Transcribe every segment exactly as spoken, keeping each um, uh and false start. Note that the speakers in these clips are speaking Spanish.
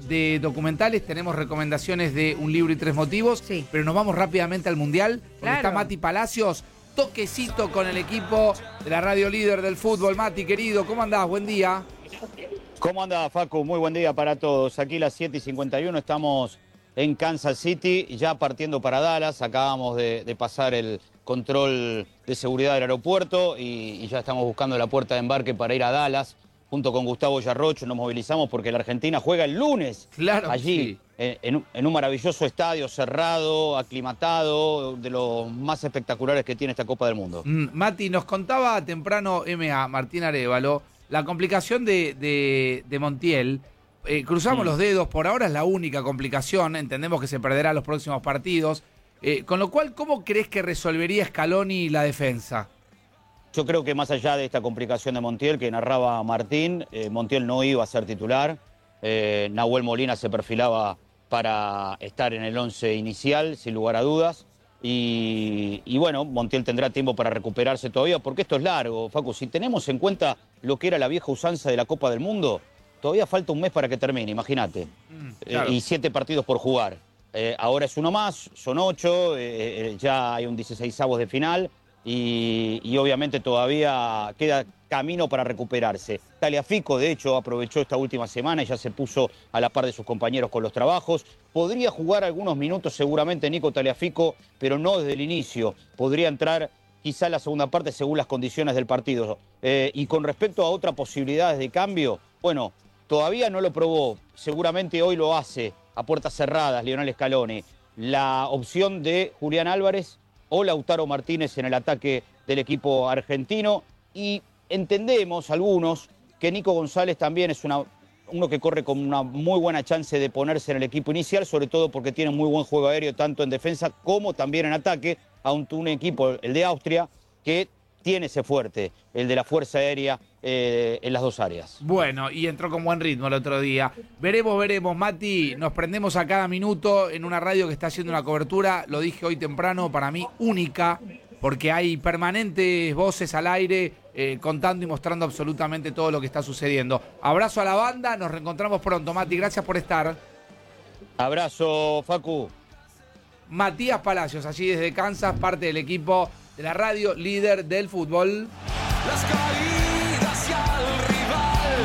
de documentales, tenemos recomendaciones de un libro y tres motivos, Sí. pero nos vamos rápidamente al Mundial, porque Claro. está Mati Palacios, toquecito con el equipo de la radio líder del fútbol. Mati, querido, ¿cómo andás? Buen día. ¿Cómo anda, Facu? Muy buen día para todos. Aquí las siete y cincuenta y uno estamos en Kansas City, ya partiendo para Dallas. Acabamos de, de pasar el control de seguridad del aeropuerto y, y ya estamos buscando la puerta de embarque para ir a Dallas. Junto con Gustavo Yarroch nos movilizamos porque la Argentina juega el lunes Claro, allí, sí. en, en un- en un maravilloso estadio cerrado, aclimatado, de los más espectaculares que tiene esta Copa del Mundo. Mm, Mati, nos contaba temprano M A, Martín Arévalo, la complicación de, de, de Montiel. Eh, cruzamos Mm. los dedos, por ahora es la única complicación, entendemos que se perderá los próximos partidos. Eh, con lo cual, ¿cómo crees que resolvería Scaloni la defensa? Yo creo que más allá de esta complicación de Montiel que narraba Martín, eh, Montiel no iba a ser titular. Eh, Nahuel Molina se perfilaba para estar en el once inicial, sin lugar a dudas. Y, y bueno, Montiel tendrá tiempo para recuperarse todavía, porque esto es largo, Facu. Si tenemos en cuenta lo que era la vieja usanza de la Copa del Mundo, todavía falta un mes para que termine, imagínate. Mm, Eh, claro. y siete partidos por jugar. Eh, ahora es uno más, son ocho, eh, eh, ya hay un dieciseisavos de final. Y, y obviamente todavía queda camino para recuperarse. Tagliafico, de hecho, aprovechó esta última semana y ya se puso a la par de sus compañeros con los trabajos. Podría jugar algunos minutos seguramente Nico Tagliafico, pero no desde el inicio. Podría entrar quizá en la segunda parte según las condiciones del partido. Eh, y con respecto a otras posibilidades de cambio, bueno, todavía no lo probó. Seguramente hoy lo hace a puertas cerradas Lionel Scaloni. La opción de Julián Álvarez o Lautaro Martínez en el ataque del equipo argentino. Y entendemos algunos que Nico González también es una, uno que corre con una muy buena chance de ponerse en el equipo inicial, sobre todo porque tiene muy buen juego aéreo tanto en defensa como también en ataque, ante un equipo, el de Austria, que tiene ese fuerte, el de la fuerza aérea eh, en las dos áreas. Bueno, y entró con buen ritmo el otro día. Veremos, veremos, Mati. Nos prendemos a cada minuto en una radio que está haciendo una cobertura, lo dije hoy temprano, para mí única, porque hay permanentes voces al aire eh, contando y mostrando absolutamente todo lo que está sucediendo. Abrazo a la banda, nos reencontramos pronto, Mati. Gracias por estar. Abrazo, Facu. Matías Palacios, allí desde Kansas, parte del equipo de la radio líder del fútbol. Las caídas y al rival.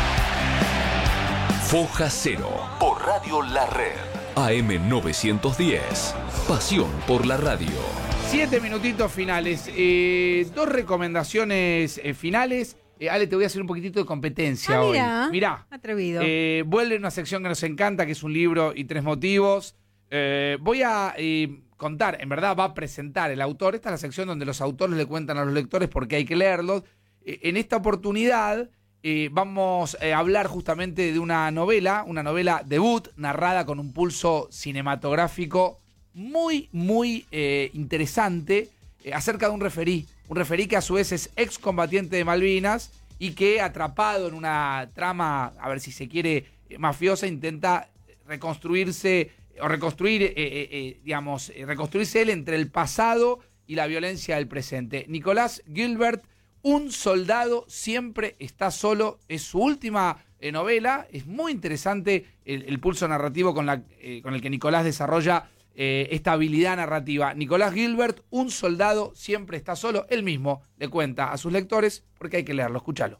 Foja Cero por Radio La Red. A M novecientos diez. Pasión por la radio. Siete minutitos finales. Eh, dos recomendaciones eh, finales. Eh, Ale, te voy a hacer un poquitito de competencia Ah, hoy. mirá. Mirá. Atrevido. Eh, vuelve una sección que nos encanta, que es un libro y tres motivos. Eh, voy a eh, contar, en verdad va a presentar el autor. Esta es la sección donde los autores le cuentan a los lectores por qué hay que leerlos. Eh, en esta oportunidad eh, vamos a hablar justamente de una novela, una novela debut, narrada con un pulso cinematográfico muy, muy eh, interesante, eh, acerca de un referí. Un referí que a su vez es excombatiente de Malvinas y que, atrapado en una trama, a ver si se quiere, eh, mafiosa, intenta reconstruirse o reconstruir, eh, eh, eh, digamos, eh, reconstruirse él entre el pasado y la violencia del presente. Nicolás Gilbert, Un soldado siempre está solo, es su última eh, novela. Es muy interesante el, el pulso narrativo con, la, eh, con el que Nicolás desarrolla eh, esta habilidad narrativa. Nicolás Gilbert, Un soldado siempre está solo. Él mismo le cuenta a sus lectores porque hay que leerlo. Escúchalo.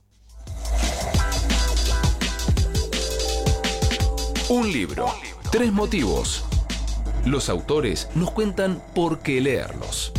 Un libro, tres motivos. Los autores nos cuentan por qué leerlos.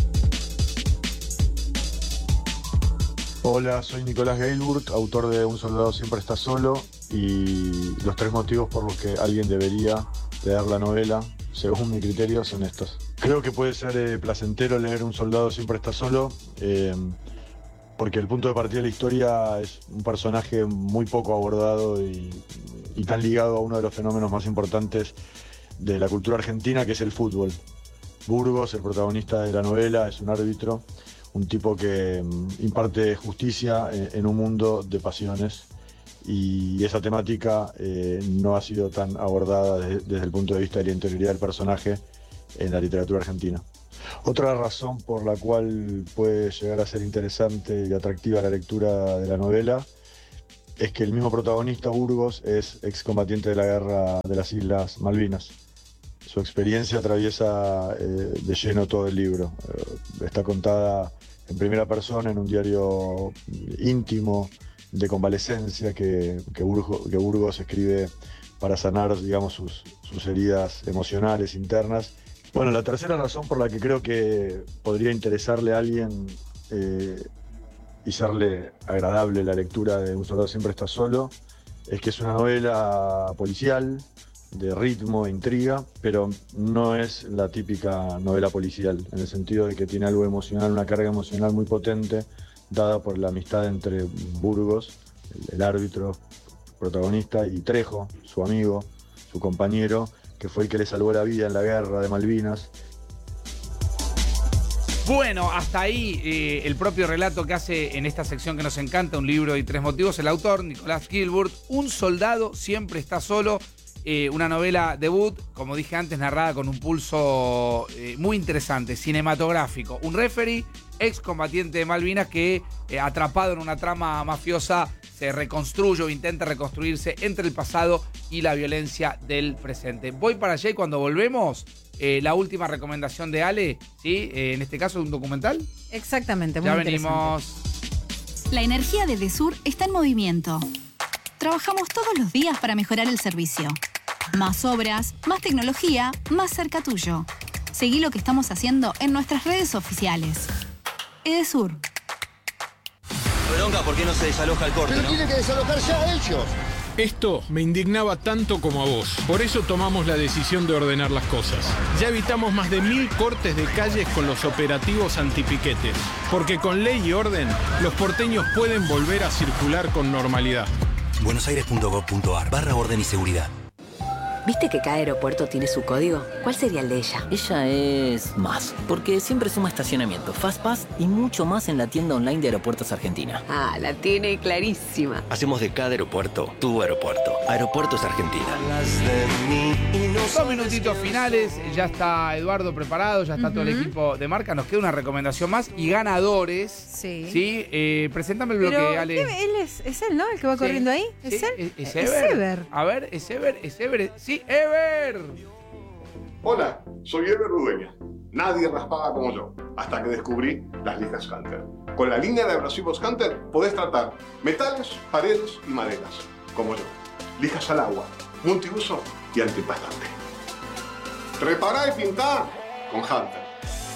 Hola, soy Nicolás Gilbert, autor de Un soldado siempre está solo, y los tres motivos por los que alguien debería leer la novela, según mi criterio, son estos. Creo que puede ser eh, placentero leer Un soldado siempre está solo, eh, porque el punto de partida de la historia es un personaje muy poco abordado y, y tan ligado a uno de los fenómenos más importantes de la cultura argentina, que es el fútbol. Burgos, el protagonista de la novela, es un árbitro, un tipo que um, imparte justicia en, en un mundo de pasiones, y esa temática eh, no ha sido tan abordada de, desde el punto de vista de la interioridad del personaje en la literatura argentina. Otra razón por la cual puede llegar a ser interesante y atractiva la lectura de la novela es que el mismo protagonista, Burgos, es excombatiente de la guerra de las Islas Malvinas. Su experiencia atraviesa eh, de lleno todo el libro. Eh, está contada en primera persona en un diario íntimo de convalecencia que, que, Burgos, que Burgos escribe para sanar, digamos, sus, sus heridas emocionales internas. Bueno, la tercera razón por la que creo que podría interesarle a alguien eh, y serle agradable la lectura de Un soldado siempre está solo es que es una novela policial, de ritmo e intriga, pero no es la típica novela policial, en el sentido de que tiene algo emocional, una carga emocional muy potente, dada por la amistad entre Burgos, el, el árbitro protagonista, y Trejo, su amigo, su compañero, que fue el que le salvó la vida en la guerra de Malvinas. Bueno, hasta ahí eh, el propio relato que hace en esta sección que nos encanta, Un libro y tres motivos, el autor, Nicolás Gilbert. Un soldado siempre está solo. Eh, una novela debut, como dije antes, narrada con un pulso eh, muy interesante, cinematográfico. Un referee, excombatiente de Malvinas, que eh, atrapado en una trama mafiosa se reconstruye o intenta reconstruirse entre el pasado y la violencia del presente. Voy para allá y cuando volvemos, eh, la última recomendación de Ale, ¿sí? Eh, en este caso, un documental. Exactamente, muy ya interesante. venimos. La energía de Edesur está en movimiento. Trabajamos todos los días para mejorar el servicio. Más obras, más tecnología, más cerca tuyo. Seguí lo que estamos haciendo en nuestras redes oficiales. Edesur. Bronca, ¿por qué no se desaloja el corte? Pero ¿no? tiene que desalojar ya ellos. Esto me indignaba tanto como a vos. Por eso tomamos la decisión de ordenar las cosas. Ya evitamos más de mil cortes de calles con los operativos antipiquetes. Porque con ley y orden, los porteños pueden volver a circular con normalidad. buenosaires punto gov punto ar barra orden y seguridad. ¿Viste que cada aeropuerto tiene su código? ¿Cuál sería el de ella? Ella es más, porque siempre suma estacionamiento, Fastpass y mucho más en la tienda online de Aeropuertos Argentina. Ah, la tiene clarísima. Hacemos de cada aeropuerto tu aeropuerto. Aeropuertos Argentina. Dos minutitos finales, ya está Eduardo preparado, ya está uh-huh. todo el equipo de marca. Nos queda una recomendación más y ganadores. Sí. ¿Sí? Eh, preséntame el bloque, Pero, Ale. Él es, es él, ¿no? El que va sí. corriendo ahí. ¿Es sí. él? ¿Es, es, es Ever? Ever. A ver, ¿es Ever? ¿Es Ever? Sí, Ever. Hola, soy Ever Udueña. Nadie raspaba como yo, hasta que descubrí las lijas Hunter. Con la línea de abrasivos Hunter podés tratar metales, paredes y maderas, como yo. Lijas al agua, multiuso y antiempastante. Repará y pintá con Hunter.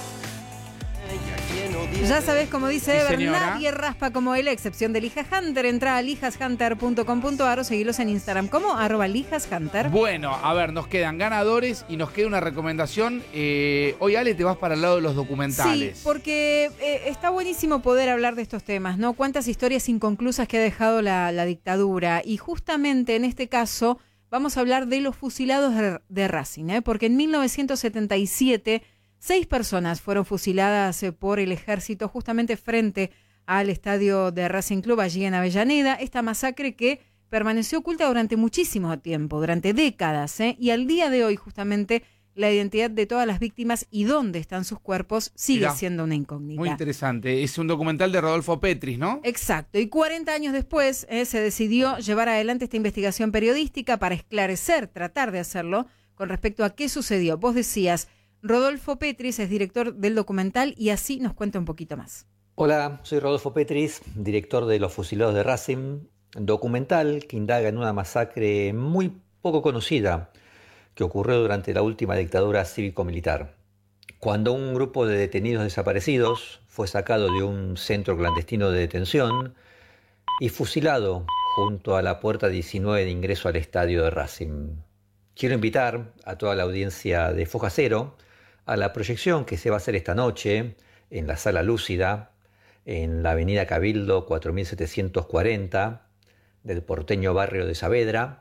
Ya sabés, como dice sí, Ever, señora. Nadie raspa como él, a excepción de Lijas Hunter. Entrá a lijas hunter punto com punto ar o seguilos en Instagram como arroba Lijas Hunter. Bueno, a ver, nos quedan ganadores y nos queda una recomendación. Eh, hoy, Ale, te vas para el lado de los documentales. Sí, porque eh, está buenísimo poder hablar de estos temas, ¿no? Cuántas historias inconclusas que ha dejado la, la dictadura. Y justamente en este caso vamos a hablar de los fusilados de, de Racing, ¿eh? Porque en mil novecientos setenta y siete... Seis personas fueron fusiladas por el ejército justamente frente al estadio de Racing Club allí en Avellaneda. Esta masacre que permaneció oculta durante muchísimo tiempo, durante décadas, ¿eh? Y al día de hoy justamente la identidad de todas las víctimas y dónde están sus cuerpos sigue Mirá, siendo una incógnita. Muy interesante. Es un documental de Rodolfo Petris, ¿no? Exacto. Y cuarenta años después eh, se decidió llevar adelante esta investigación periodística para esclarecer, tratar de hacerlo, con respecto a qué sucedió. Vos decías... Rodolfo Petris es director del documental y así nos cuenta un poquito más. Hola, soy Rodolfo Petris, director de Los Fusilados de Racing, documental que indaga en una masacre muy poco conocida que ocurrió durante la última dictadura cívico-militar, cuando un grupo de detenidos desaparecidos fue sacado de un centro clandestino de detención y fusilado junto a la puerta diecinueve de ingreso al estadio de Racing. Quiero invitar a toda la audiencia de Foja Cero a la proyección que se va a hacer esta noche en la Sala Lúcida, en la avenida Cabildo cuatro mil setecientos cuarenta del porteño barrio de Saavedra.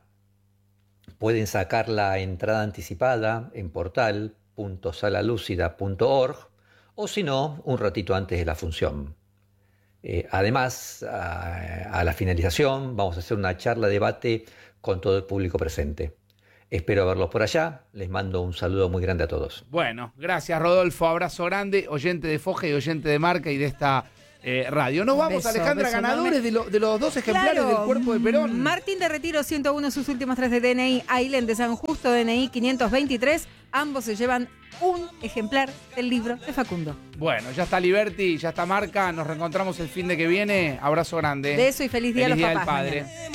Pueden sacar la entrada anticipada en portal punto sala lúcida punto org o si no, un ratito antes de la función. Eh, además, a, a la finalización vamos a hacer una charla debate con todo el público presente. Espero verlos por allá. Les mando un saludo muy grande a todos. Bueno, gracias Rodolfo. Abrazo grande, oyente de Foja y oyente de Marca y de esta eh, radio. Nos vamos, Beso, Alejandra, beso ganadores enorme. de, lo- de los dos ejemplares Claro, del cuerpo de Perón. Martín de Retiro ciento uno, sus últimas tres de D N I, Ailén de San Justo, D N I quinientos veintitrés. Ambos se llevan un ejemplar del libro de Facundo. Bueno, ya está Liberty, ya está Marca. Nos reencontramos el fin de que viene. Abrazo grande. Beso y feliz día a los Feliz Día del papás Padre. mañana.